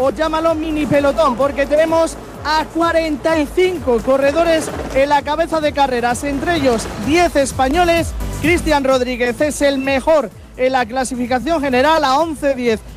o llámalo mini pelotón, porque tenemos a 45 corredores en la cabeza de carreras, entre ellos 10 españoles. Cristian Rodríguez es el mejor en la clasificación general a 11:10